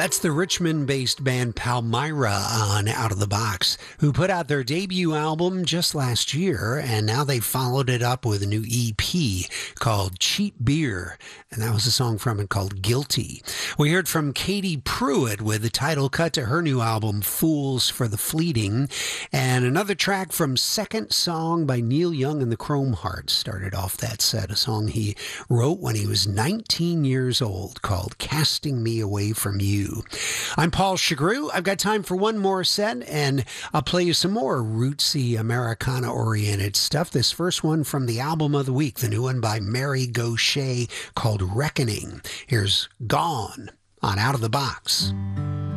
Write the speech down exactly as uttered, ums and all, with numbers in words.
That's the Richmond-based band Palmyra on Out of the Box, who put out their debut album just last year, and now they followed it up with a new E P called Cheap Beer, and that was a song from it called Guilty. We heard from Katie Pruitt with the title cut to her new album Fools for the Fleeting, and another track from Second Song by Neil Young and the Chrome Hearts started off that set, a song he wrote when he was nineteen years old called Casting Me Away From You. I'm Paul Chagru. I've got time for one more set, and I'll play you some more rootsy Americana-oriented stuff. This first one from the album of the week, the new one by Mary Gauthier called Reckoning. Here's Gone on Out of the Box.